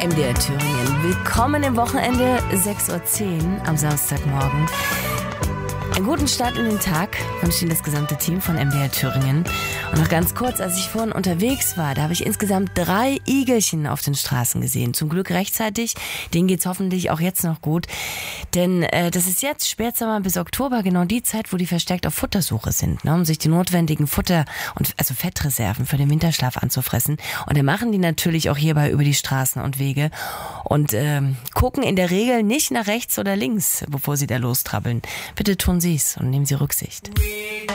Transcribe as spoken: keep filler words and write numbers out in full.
M D R Thüringen. Willkommen im Wochenende, sechs Uhr zehn am Samstagmorgen. Einen guten Start in den Tag wünscht Ihnen das gesamte Team von M D R Thüringen. Und noch ganz kurz, als ich vorhin unterwegs war, da habe ich insgesamt drei Igelchen auf den Straßen gesehen. Zum Glück rechtzeitig, denen geht's hoffentlich auch jetzt noch gut. Denn äh, das ist jetzt Spätsommer bis Oktober genau die Zeit, wo die verstärkt auf Futtersuche sind, ne, um sich die notwendigen Futter- und also Fettreserven für den Winterschlaf anzufressen. Und dann machen die natürlich auch hierbei über die Straßen und Wege und ähm, gucken in der Regel nicht nach rechts oder links, bevor sie da lostrabbeln. Bitte tun Sie es und nehmen Sie Rücksicht.